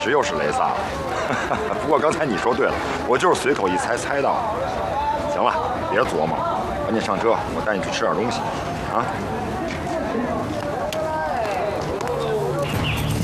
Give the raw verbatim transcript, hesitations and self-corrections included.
只有是雷萨了。不过刚才你说对了，我就是随口一猜猜到的。行了，别琢磨了，赶紧上车，我带你去吃点东西啊。